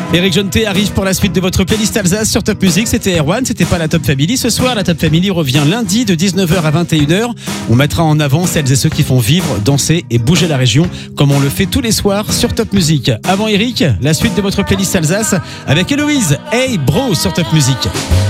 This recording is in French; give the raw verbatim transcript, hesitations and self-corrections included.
Eric Jonté arrive pour la suite de votre playlist Alsace sur Top Music. C'était Erwan, c'était pas la Top Family. Ce soir, la Top Family revient lundi de dix-neuf heures à vingt et une heures. On mettra en avant celles et ceux qui font vivre, danser et bouger la région, comme on le fait tous les soirs sur Top Music. Avant Eric, la suite de votre playlist Alsace avec Héloïse. Hey bro sur Top Music.